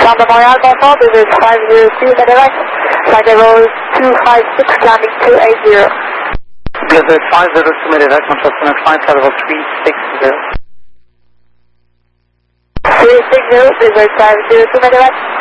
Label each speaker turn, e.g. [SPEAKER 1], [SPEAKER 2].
[SPEAKER 1] Sound of Montreal, bonsoir, Blizzard 502, Medevac, flight level 256, landing 280.
[SPEAKER 2] Blizzard 502 Medevac, Manchester flight level 360.
[SPEAKER 1] 360, Blizzard 502 Medevac.